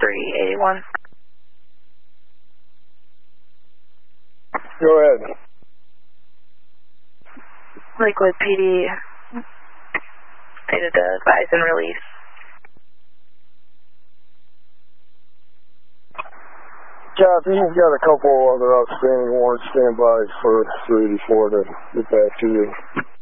381. Go ahead. Lakewood PD needed to advise and release. Copy. We've got a couple other outstanding warrants standby for 384 to get back to you.